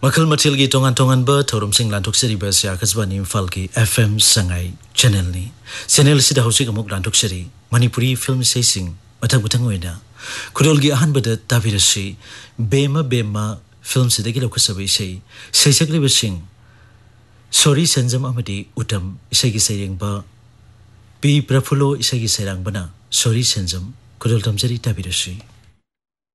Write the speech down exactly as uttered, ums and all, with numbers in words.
Makal matil gi tongan tongan ba thorum sing lantuk seri ba sia kasbani Imphal ki F M sangai channel ni channel sida hosik amuk lantuk seri Manipuri film sei sing mathang mathang oina kudol gi ahan bada tabirasi bema bema film sida gi lokasabai sei sei sakli ba sing sorry sanjam amadi utam isai gi saireng ba P Prafulo isai gi sairang bana sorry sanjam kudol tamjari tabirasi